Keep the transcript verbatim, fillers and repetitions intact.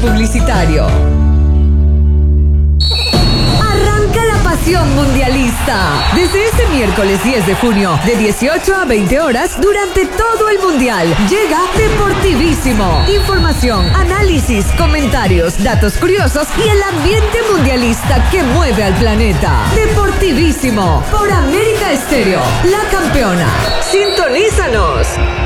publicitario. Arranca la pasión mundialista. Desde este miércoles diez de junio, de dieciocho a veinte horas, durante todo el mundial, llega Deportivísimo. Información, análisis, comentarios, datos curiosos y el ambiente mundialista que mueve al planeta. Deportivísimo, por América Estéreo, la campeona. Sintonízanos.